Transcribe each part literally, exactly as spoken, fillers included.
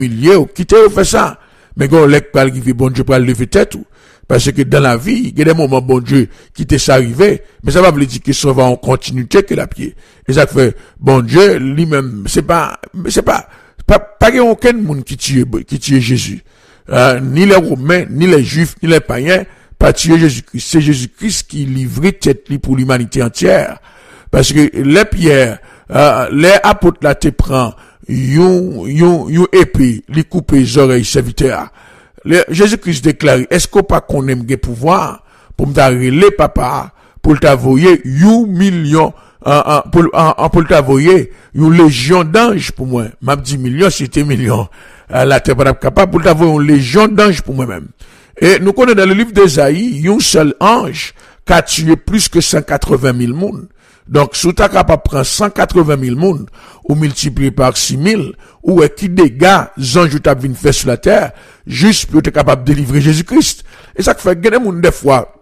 humilié, ou quitter, ou fait ça. Mais quand on l'a qui bon Dieu pour lever tête ou. Parce que dans la vie, il y a des moments, bon Dieu, qui t'est arrivé, mais ça va vous dire que ça va en continuité que la pied. Et ça fait, bon Dieu, lui-même, c'est pas, c'est pas, pas, pas aucun monde qui tue, qui tue Jésus. Euh, ni les Romains, ni les Juifs, ni les païens, pas tuer Jésus-Christ. C'est Jésus-Christ qui livrait tête pour l'humanité entière. Parce que les pierres, euh, les apôtres là te prend, yon, yon, yon épée, les couper les oreilles serviteurs. Jésus-Christ déclare, est-ce qu'on pas qu'on aime le pouvoir pour me t'arrêter papa, pour t'avoyer un million, uh, uh, pour, uh, pour t'avoyer une légion d'anges pour moi. M'a dit million, c'était million. Uh, la terre pas capable pour t'avoyer une légion d'anges pour moi-même. Et nous connaissons dans le livre d'Ésaïe, un seul ange qui a tué plus que cent quatre-vingt mille personnes. Donc, si tu es capable de prendre cent quatre-vingt mille personnes, ou multiplier par six mille, ou qui dégâts, anges tu as vu faire sur la terre, juste pour être capable de délivrer Jésus-Christ. Et ça fait que des gens, des fois,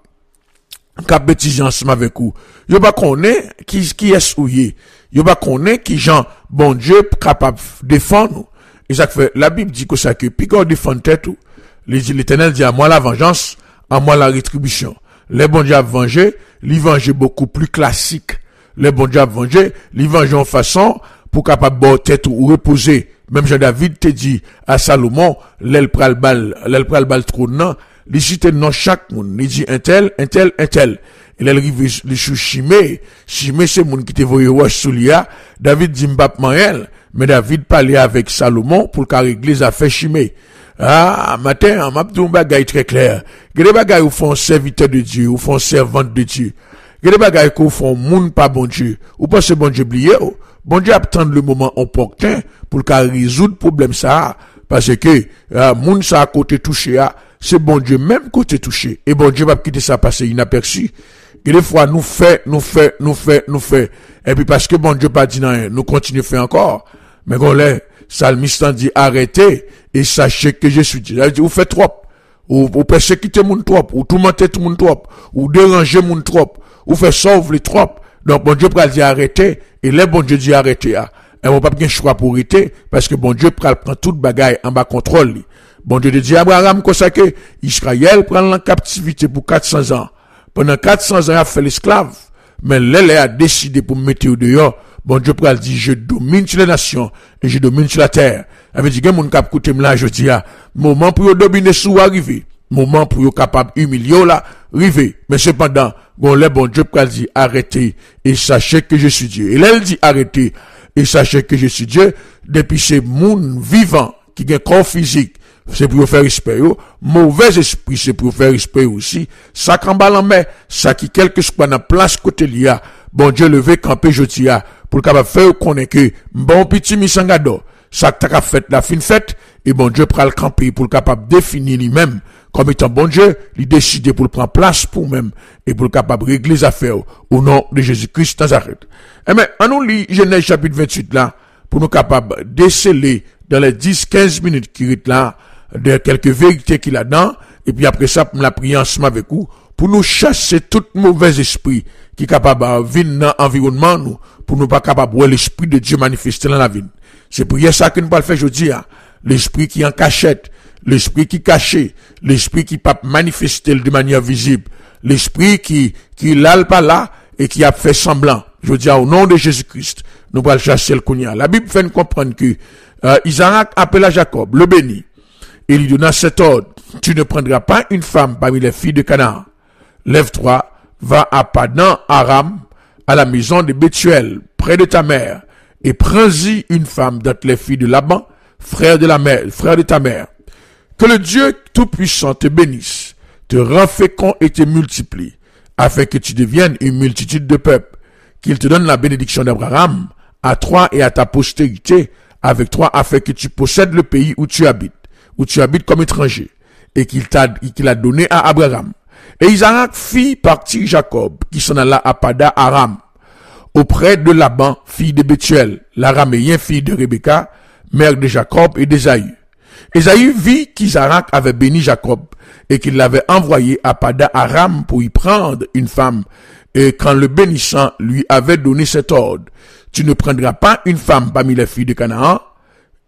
qui bêtise ensemble avec vous, yo pas connaît qui, qui est souillé. Yo pas connaît qui gens, bon Dieu, capable de défendre. Et ça fait, la Bible dit que ça que, puis qu'on défend tête, l'Éternel dit à moi la vengeance, à moi la rétribution. Les bons dieux vengé, l'évangile beaucoup plus classique. Les bons dieux vengé, l'évangile en façon pour capable de tête ou reposer. Même Jean-David te dit à Salomon, l'aile pral bal, l'aile pral bal trône, il cite non chaque monde, il dit un tel, un tel, un tel. Il arrive le chou Chimé, Chimé c'est monde qui te voyé wash sous l'ia, David dit m'bap maël, mais David parlait avec Salomon pour qu'à régler les affaires Chimé. Ah, matin, on m'a dit un bagay très clair. Il y a des bagays où font serviteur de Dieu, ou font servante de Dieu. Il y a des bagays où font moun pas bon Dieu. Ou pas ce bon Dieu oublié, bon Dieu attend le moment opportun pour qu'à résoudre le problème ça. Parce que, euh, moun ça à côté touché, ah, c'est bon Dieu même côté touché. Et bon Dieu va quitter ça passer inaperçu. Et des fois, nous fait, nous fait, nous fait, nous fait. Et puis parce que bon Dieu pas dit rien, nous continuons faire encore. Mais quand les salmiste dit arrêtez et sachez que je suis Dieu. Ça veut dire, vous faites trop. Ou, ou persécuter moun trop. Ou tourmenter tout moun trop. Ou déranger moun trop. Ou faire sauver les trop. Donc, bon Dieu pral dire arrêtez. Et les bon Dieu dit arrêtez. Et on va pas bien choix pour arrêter. Parce que bon Dieu pral prend toute bagaille en bas contrôle. Bon Dieu dit Abraham comme ça que Israël prend la captivité pour quatre cents ans. Pendant quatre cents ans, il a fait l'esclave. Mais l'elle a décidé pour me mettre au dehors. Bon Dieu pral dit, je domine sur les nations et je domine sur la terre. Ça veut dire que mon cap coûte là, je dis, ah, moment pour dominer sous arriver. Moment pour yo capable humilier là, arriver. Mais cependant, bon, le bon Dieu pral dit, arrêtez et sachez que je suis Dieu. Et là, il dit, arrêtez et sachez que je suis Dieu. Depuis ces moun vivant qui a un corps physique, c'est pour faire respect. Mauvais esprit, c'est pour faire respect aussi. Ça qu'en en mer, ça qui quelque soit dans la place côté l'ia. Bon Dieu levé camper jeudi a pour capable faire connaître que bon petit misangado ça t'a fait la fin fête et bon Dieu pral camper pour capable définir lui-même comme étant bon Dieu, il décider pour prendre place pour même et pour capable régler les affaires au nom de Jésus-Christ Nazareth. Et mais on nous lit Genèse chapitre vingt-huit là pour nous capable déceler dans les dix quinze minutes qui restent là de quelques vérités qu'il a dedans et puis après ça pour la prier ensemble avec vous pour nous chasser tout mauvais esprit qui est capable de venir dans l'environnement nous, pour nous pas capable de voir l'esprit de Dieu manifester dans la vie. C'est pour ça que nous pas le faire aujourd'hui, l'esprit qui est en cachette, l'esprit qui est caché, l'esprit qui pas manifester de manière visible, l'esprit qui, qui l'a pas là et qui a fait semblant. Je dis au nom de Jésus-Christ, nous allons chasser le cognac. La Bible fait nous comprendre que, euh, Isaac appela Jacob, le bénit, et lui donna cet ordre: tu ne prendras pas une femme parmi les filles de Canaan. Lève-toi, va à Padan Aram, à la maison de Bethuel, près de ta mère, et prends-y une femme d'entre les filles de Laban, frère de la mère, frère de ta mère. Que le Dieu Tout-Puissant te bénisse, te rend fécond et te multiplie, afin que tu deviennes une multitude de peuples, qu'il te donne la bénédiction d'Abraham, à toi et à ta postérité, avec toi, afin que tu possèdes le pays où tu habites, où tu habites comme étranger, et qu'il t'a, qu'il a donné à Abraham. Et Isaac fit partir Jacob, qui s'en alla à Pada Aram, auprès de Laban, fille de Bethuel, l'araméen, fille de Rebecca, mère de Jacob et d'Ésaü. Ésaü vit qu'Isaac avait béni Jacob, et qu'il l'avait envoyé à Pada Aram pour y prendre une femme, et quand le bénissant lui avait donné cet ordre: tu ne prendras pas une femme parmi les filles de Canaan,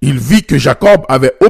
il vit que Jacob avait